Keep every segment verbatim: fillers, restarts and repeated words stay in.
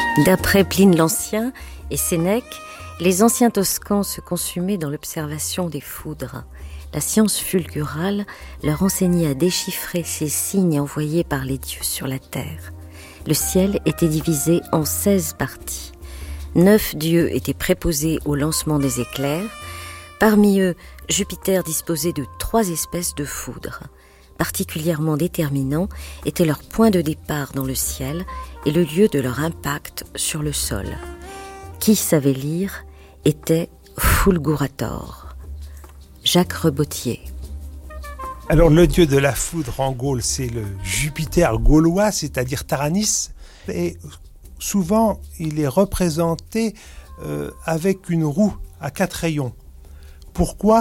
D'après Pline l'Ancien et Sénèque, les anciens Toscans se consumaient dans l'observation des foudres. La science fulgurale leur enseignait à déchiffrer ces signes envoyés par les dieux sur la terre. Le ciel était divisé en seize parties. Neuf dieux étaient préposés au lancement des éclairs. Parmi eux, Jupiter disposait de trois espèces de foudres. Particulièrement déterminants étaient leurs points de départ dans le ciel et le lieu de leur impact sur le sol. Qui savait lire était Fulgurator. Jacques Rebottier. Alors le dieu de la foudre en Gaule, c'est le Jupiter gaulois, c'est-à-dire Taranis. Et souvent, il est représenté euh, avec une roue à quatre rayons. Pourquoi ?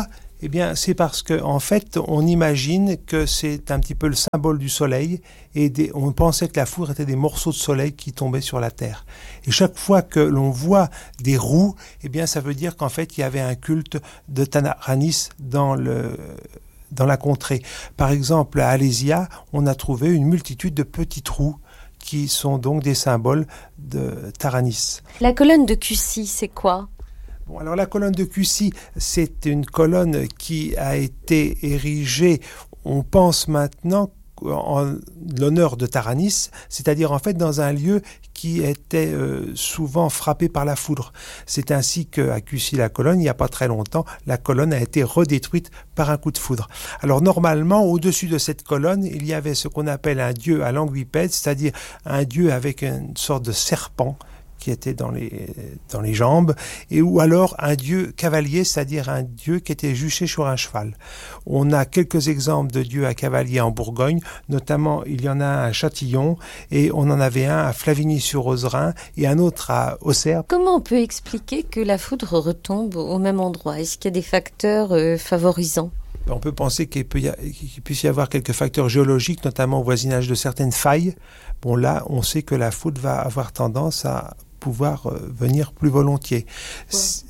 Eh bien, c'est parce qu'en fait, on imagine que c'est un petit peu le symbole du soleil et des, on pensait que la foudre était des morceaux de soleil qui tombaient sur la terre. Et chaque fois que l'on voit des roues, eh bien, ça veut dire qu'en fait, il y avait un culte de Taranis dans le, dans la contrée. Par exemple, à Alésia, on a trouvé une multitude de petites roues qui sont donc des symboles de Taranis. La colonne de Cussy, c'est quoi ? Bon, alors la colonne de Cussy, c'est une colonne qui a été érigée, on pense maintenant, en l'honneur de Taranis, c'est-à-dire en fait dans un lieu qui était euh, souvent frappé par la foudre. C'est ainsi qu'à Cussy-la-Colonne, il n'y a pas très longtemps, la colonne a été redétruite par un coup de foudre. Alors normalement, au-dessus de cette colonne, il y avait ce qu'on appelle un dieu à langue bipède, c'est-à-dire un dieu avec une sorte de serpent qui était dans les, dans les jambes, et ou alors un dieu cavalier, c'est-à-dire un dieu qui était juché sur un cheval. On a quelques exemples de dieux à cavalier en Bourgogne, notamment il y en a un à Châtillon, et on en avait un à Flavigny-sur-Ozerain, et un autre à Auxerre. Comment on peut expliquer que la foudre retombe au même endroit ? Est-ce qu'il y a des facteurs euh, favorisants ? On peut penser qu'il, peut y a, qu'il puisse y avoir quelques facteurs géologiques, notamment au voisinage de certaines failles. Bon là, on sait que la foudre va avoir tendance à pouvoir euh, venir plus volontiers. Ouais. C'est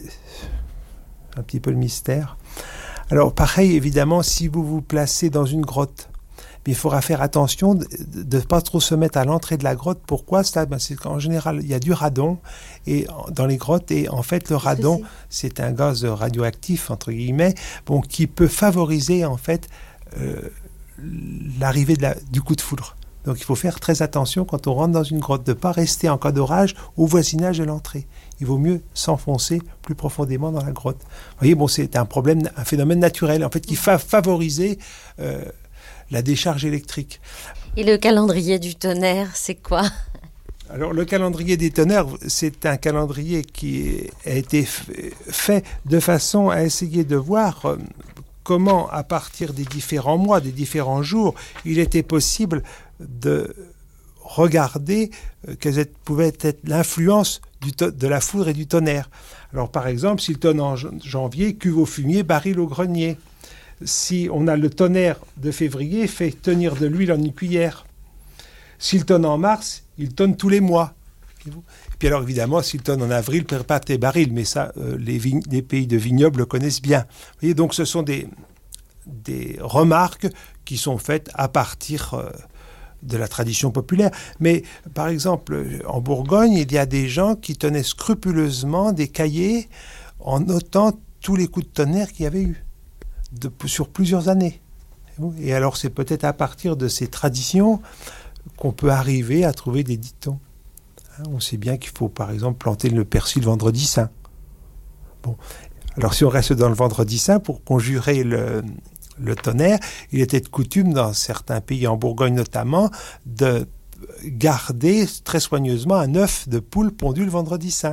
un petit peu le mystère. Alors pareil, évidemment, si vous vous placez dans une grotte, il faudra faire attention de ne pas trop se mettre à l'entrée de la grotte. Pourquoi ça ? Ben, c'est qu'en général, il y a du radon et, dans les grottes, et en fait, le radon, c'est, c'est un gaz radioactif, entre guillemets, bon, qui peut favoriser en fait euh, l'arrivée de la, du coup de foudre. Donc il faut faire très attention quand on rentre dans une grotte, de ne pas rester en cas d'orage au voisinage de l'entrée. Il vaut mieux s'enfoncer plus profondément dans la grotte. Vous voyez, bon, c'est un problème, un phénomène naturel, en fait, qui va favoriser euh, la décharge électrique. Et le calendrier du tonnerre, c'est quoi ? Alors le calendrier des tonnerres, c'est un calendrier qui a été fait de façon à essayer de voir euh, comment, à partir des différents mois, des différents jours, il était possible de regarder euh, quelle pouvait être l'influence du to- de la foudre et du tonnerre. Alors par exemple, s'il tonne en janvier, cuve au fumier, baril au grenier. Si on a le tonnerre de février, fait tenir de l'huile en une cuillère. S'il tonne en mars, il tonne tous les mois. Et puis alors évidemment, s'il tonne en avril, prépare tes barils, mais ça, euh, les, vign- les pays de vignobles le connaissent bien. Vous voyez, donc ce sont des, des remarques qui sont faites à partir euh, de la tradition populaire. Mais par exemple, en Bourgogne, il y a des gens qui tenaient scrupuleusement des cahiers en notant tous les coups de tonnerre qu'il y avait eu de, sur plusieurs années. Et alors c'est peut-être à partir de ces traditions qu'on peut arriver à trouver des dictons. Hein, on sait bien qu'il faut par exemple planter le persil le vendredi saint. Bon, alors si on reste dans le vendredi saint, pour conjurer le le tonnerre, il était de coutume, dans certains pays, en Bourgogne notamment, de garder très soigneusement un œuf de poule pondu le vendredi saint.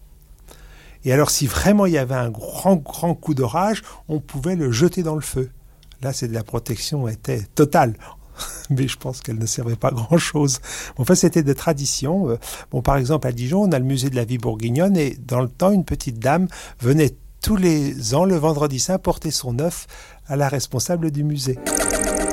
Et alors, si vraiment il y avait un grand, grand coup d'orage, on pouvait le jeter dans le feu. Là, c'est de la protection était totale. Mais je pense qu'elle ne servait pas à grand-chose. En fait, c'était des traditions. Bon, par exemple, à Dijon, on a le musée de la vie bourguignonne, et dans le temps, une petite dame venait tous les ans, le vendredi saint, porter son œuf à la responsable du musée.